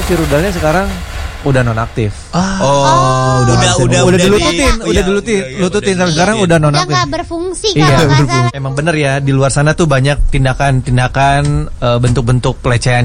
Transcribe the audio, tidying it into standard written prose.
si rudalnya sekarang udah nonaktif. Udah dilututin sampai sekarang udah Udah nonaktif. nggak berfungsi kalau nggak salah. Emang bener ya, di luar sana tuh banyak tindakan-tindakan bentuk-bentuk pelecehan